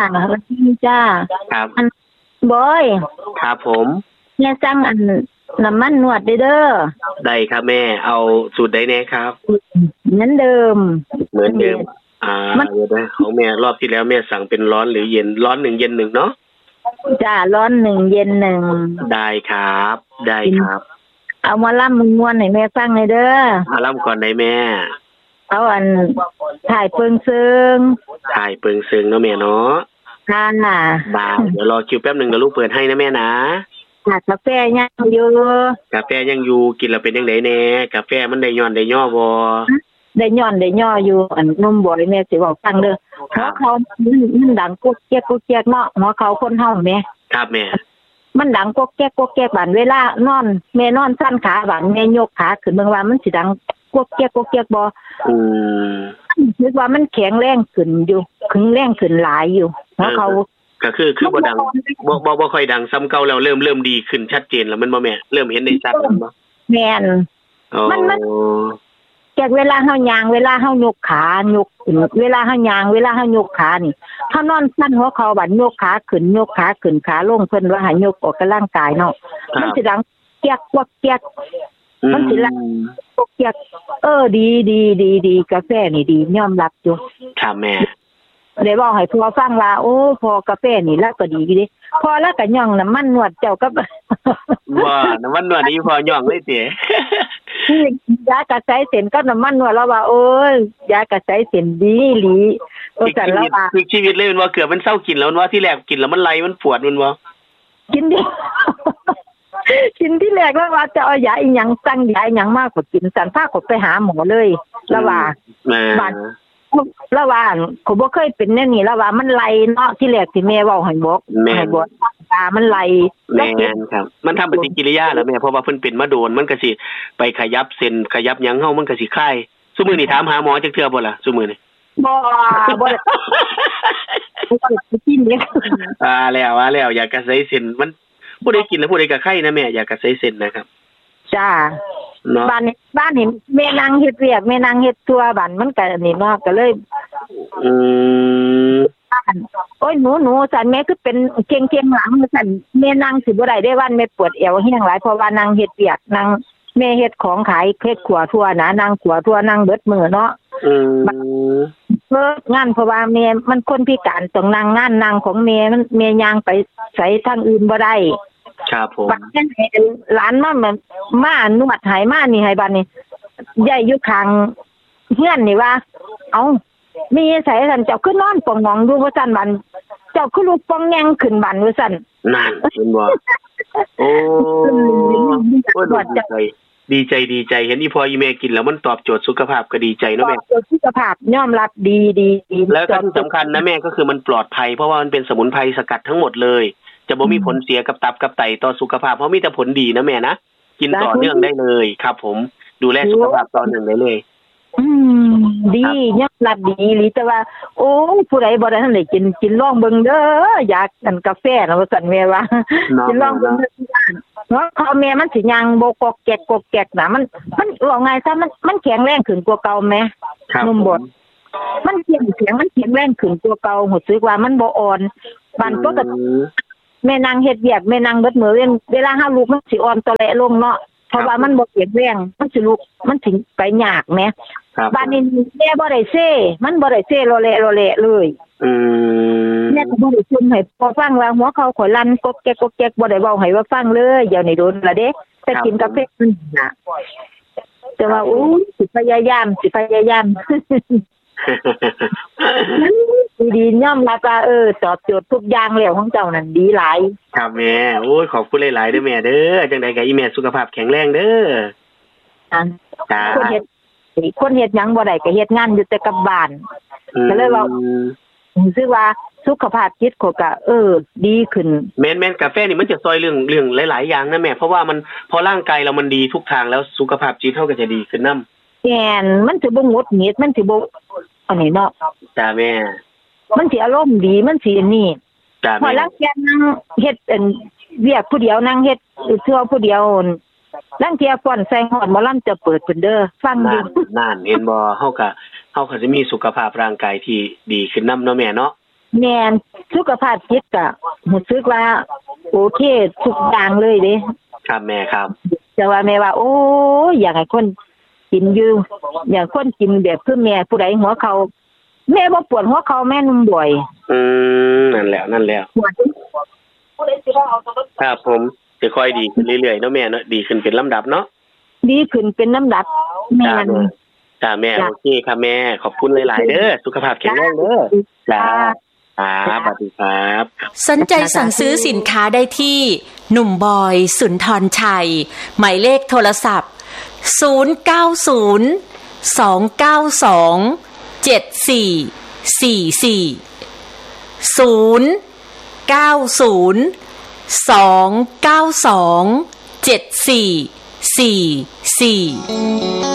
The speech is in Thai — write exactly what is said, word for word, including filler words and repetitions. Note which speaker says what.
Speaker 1: สวัสดีจ้า
Speaker 2: ครับ
Speaker 1: อันบอย
Speaker 2: ครับผม
Speaker 1: แม่สั่งอันน้ำมันนวดเด้อ
Speaker 2: ได้ครับแม่เอาสูตรใดแน่ครับ
Speaker 1: เหมือนเดิม
Speaker 2: เหมือนเดิมอ่าเดี๋ยวนะของแม่รอบที่แล้วแม่สั่งเป็นร้อนหรือเย็นร้อนหนึ่งเย็นหนึ่งเนาะ
Speaker 1: จ้าร้อนหนึ่งเย็นหนึ่ง
Speaker 2: ได้ครับได้ครับ
Speaker 1: เอามาล่ำมึงม้วนให้แม่ฟังเลยเด้อ
Speaker 2: มาล่ำก่อนได้แม่
Speaker 1: เอาอันถ่ายเปิงซึง
Speaker 2: ถ่ายเปิงซึงเนาะแม่เนาะ
Speaker 1: ค่ะ
Speaker 2: ได้เดี๋ยวรอคิวแป๊บหนึ่งเดี๋ยวลูกเปิดให้นะแม่นะ
Speaker 1: กาแฟยังอยู่
Speaker 2: กาแฟยังอยู่กินแล้วเป็นยังไงแน่กาแฟมันได้ย้อนได้ย่อบ่
Speaker 1: ได้ย้อนได้ย่ออยู่อันนุ่มบ่อยแม่สิบอกฟังเด้อหัวเขามันดังกุ๊กแก๊กกุ๊กแก๊กเนาะหัวเขาคนเฮาแม่
Speaker 2: ครับแม่
Speaker 1: มันดังกุ๊กแก๊กกุ๊กแก๊กบัดเวลานอนแม่นอนสั่นขาบัดแม่ยกขาขึ้นเบิ่งว่ามันสิดังกุ๊กแก๊กกุ๊กแก๊กบ่
Speaker 2: อืม
Speaker 1: คิดว่ามันแข็งแรงขึ้นอยู่ขึงแรงขึ้นหลายอยู่หัวเขา
Speaker 2: ก็คือคือบ่ดังบ่บ่บ่ค่อยดังซ้ำเก่าแล้วเริ่มเริ่มดีขึ้นชัดเจนแล้วมันบ่แม่เริ่มเห็นได้ชัดแล้วบ่
Speaker 1: แม่นมันมันแกเวลาเฮาย่างเวลาเฮายกขายกเวลาเฮาย่างเวลาเฮายกขานี่เฮานอนสั่นหัวเข่าบัดยกขาขึ้นยกขาขึ้นขาลงเพิ่นว่าให้ยกออกกำลังกายเนาะมันสิดังแก๊กวักแก๊กมันสิละพวกแก๊กเออดีดีดีดีกาแฟนี่ดียอมรับอยู่
Speaker 2: ค่ะแม่
Speaker 1: ได้บอกให้พ่อฟังว่าโอ้พอกาแฟนี่แล้วก็ดีอยู่ดิพอแล้วก็ย่องน้ำมันนวดเจ้าก็
Speaker 2: บ่น้ำมันนวดนี่พอย่องเลยติ
Speaker 1: ยากระใสเส้นก็น้ำมันนวดแล้วว่าโอ้ยยากระใสเส้นดีหลีโอ้จันแล้วว่า
Speaker 2: ชีวิตเลยมันว่าเกือบมันเศร้ากินแล้วมันว่าที่แรกกินแล้วมันไหลมันปวดมันว่า
Speaker 1: กินดิกินที่แรกแล้วว่าจะเอายาอีหยังสั่งยาอีหยังมากกว่ากินสันพาก็ไปหาหมอเลยแล้วว่าบาดแล้วว่าเขาบ่เคยเป็นแน่นี่แล้วว่ามันไหลเนาะที่แรกที่แม่เว้าให้บอกให้บอกตามันไหล
Speaker 2: แม่นครับมันทำปฏิกิริยาแล้วแม่เพราะว่าเพิ่นเป็นมาโดนมันก็สิไปขยับเส้นขยับหยังเฮามันก็สิคลายซุมื้อนี้ถามหาหมอจักเทื่อบ่ล่ะซุมื้อนี้
Speaker 1: บ่บ่ได้กินเด้
Speaker 2: อ่าแล้วว่าแล้วอยากกระใสเส้นมันผู้ใดกินแล้วผู้ใดก็ไข้นะแม่อยากกระใสเส้นนะครับ
Speaker 1: จ้าบ้านนี้บ้านนี้แม่นางเฮ็ดเวียกแม่นางเฮ็ดตัวบ้านมันก็นี่เนาะก็เลย
Speaker 2: อืม
Speaker 1: โอ้ยหนูๆซั่นแม่คือเป็นเก่งๆหลังซั่นแม่นางสิบ่ได้ได้วันแม่ปวดเอวแฮงหลายเพราะว่านางเฮ็ดเวียกนางแม่เฮ็ดของขายเฮ็ดขัวทั่วนะนางขัวทั่วนางเบิดมื้อเนาะ
Speaker 2: อืม
Speaker 1: เฮ็ดงานเพราะว่าแม่มันคนพิการต้องนั่งงานนั่งของแม่มันแม่ย่างไปไสทางอื่นบ่ได้
Speaker 2: ครับผม
Speaker 1: บัดนี้หลานมามันมานวดให้มานี่ให้บัดนี้ใหญ่อยู่ข้างเฮือนนี่ว่าเอ้ามีไสซั่นเจ้าคือนอนปองมองดูว่าซั่นบัดเจ้าคือลูกปองแยงขึ้นบัดว่าซั่น
Speaker 2: นั่นเห็นบ่โอ้ดีใจดีใจดีใจเห็นอีพ่ออีแม่กินแล้วมันตอบโจทย์สุขภาพก็ดีใจเนาะแม่
Speaker 1: สุขภาพยอมรับดีๆ
Speaker 2: แล้วก็ที่สำคัญนะแม่ก็คือมันปลอดภัยเพราะว่ามันเป็นสมุนไพรสกัดทั้งหมดเลยจะบ่มีผลเสียกับตับกับไตต่อสุขภาพเพราะมีแต่ผลดีนะแม่นะกินต่อเนื่องได้เลยครับผมดูแลสุขภาพต่อเนื่องได้เลย
Speaker 1: อืมดียอมรับดีหรือแต่ว่าโอ้ผู้ใดบ่ได้ทันได้กินกินลองเบิ่งเด้ออยากกินกาแฟนะว่าซั่นแม่ว่ากินลองเบิ่งเด้อเนาะพ่อแม่มันสิยังบ่กอกแกกกอกแกกน่ะมันมันว่าไงซะมันมันแข็งแรงขึ้นกว่าเก่าแม่นุ่มบ่มันเสียงเสียงมันแข็งแรงขึ้นกว่าเก่ารู้สึกว่ามันบ่อ่อนบ้านปกติแม่นางเฮ็ดเวียกแม่นางเบิดมื้อเวลาเฮาลุกมันสิอ่อนตอแหลลงเนาะเพราะว่ามันบ่แข็งแรงมันสิลุกมันสิไปยากแม่บ้านนี้แม่บ่ได้เซ่มันบ่ได้เซ่โลเลโลเลเลย
Speaker 2: อืม
Speaker 1: แม่ก็บ่ได้ซุ่มให้พอฟังว่าหัวเขาข่อยลั่นกบแกกกแกกบ่ได้เว้าให้ว่าฟังเลยเดี๋ยวนี้โดนละเด้แต่กินกาแฟมันน่ะแต่ว่าอู้สิพยายามสิพยายามดีๆย่อมรับว่าเออตอบโจทย์ทุกอย่างแล้วของเจ้านั่นดีหลาย
Speaker 2: ครับแม่โอ้ยขอบคุณหลายๆเด้อแม่เด้อจังได๋ก็อีแม่สุขภาพแข็งแรงเด้อ
Speaker 1: อ่าจ้าคนเฮ็ดคนเฮ็ดหยังบ่ได้ก็เฮ็ดงานอยู่แต่กับบ้านก็เลยว่ารู้สึกว่าสุขภาพจิตเขาก็เออดีขึ้น
Speaker 2: แม่นๆกาแฟนี่มันจะช่วยเรื่องเรื่องหลายๆอย่างนะแม่เพราะว่ามันพอร่างกายเรามันดีทุกทางแล้วสุขภาพจิตเฮาก็จะดีขึ้นนำ
Speaker 1: แม่นมันสิบ่หงุดหงิดมันสิบ่อันนี้เนาะ
Speaker 2: จ้าแม่
Speaker 1: มันสิอารมณ์ดีมันสินี่
Speaker 2: จ้าแม่พอ
Speaker 1: ลังแกนั่งเฮ็ดอันเวียกผู้เดียวนั่งเฮ็ดเทื่อผู้เดียวลังเที่ยฟ้อนใส่ฮอดหมอลำจะเปิดเพิ่นเด้อฟังอยู่
Speaker 2: นั่นเห็นบ่เฮาก็เฮาก็สิมีสุขภาพร่างกายที่ดีขึ้นนำเนาะแม่เนาะ
Speaker 1: แม่นสุขภาพจิตก็รู้สึกว่าโอเคทุกอย่างเลยเด้
Speaker 2: ครับแม่ครับ
Speaker 1: แต่ว่าแม่ว่าโอ้อยากให้คนกินอยู่อยากคนกินแบบคือแม่ผู้ใดหัวเขาแม่บ่ปวดหัวเขาแม่นุ่มบ่อย
Speaker 2: อืมนั่นแหละนั่นแหละครับผมจะค่อยดีขึ้นเรื่อยๆเนาะแม่เนาะดีขึ้นเป็นลำดับเนาะ
Speaker 1: ดีขึ้นเป็นลำดับแม่น
Speaker 2: จ้าแม่โอเคค่ะแม่ขอบคุณหลายๆเด้อสุขภาพแข็งแรงเด้อจ้าครับสวัสดีครับ
Speaker 3: สนใจสั่งซื้อสินค้าได้ที่หนุ่มบอยสุนทรชัยหมายเลขโทรศัพท์ศูนย์ เก้า ศูนย์ สอง เก้า สอง เจ็ด สี่ สี่ สี่ ศูนย์ เก้า ศูนย์ สอง เก้า สอง เจ็ด สี่ สี่ สี่